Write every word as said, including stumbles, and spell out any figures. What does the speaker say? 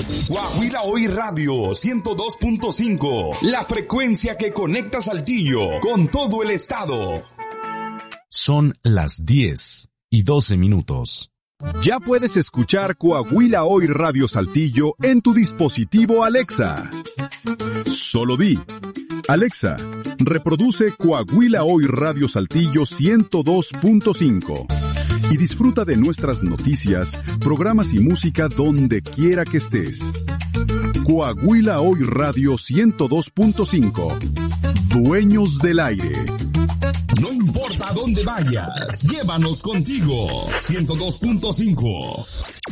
Coahuila Hoy Radio ciento dos punto cinco, la frecuencia que conecta Saltillo con todo el estado. Son las diez y doce minutos. Ya puedes escuchar Coahuila Hoy Radio Saltillo en tu dispositivo Alexa. Solo di: Alexa, reproduce Coahuila Hoy Radio Saltillo ciento dos punto cinco y disfruta de nuestras noticias, programas y música donde quiera que estés. Coahuila Hoy Radio ciento dos punto cinco. Dueños del aire. No importa a dónde vayas, llévanos contigo. ciento dos punto cinco.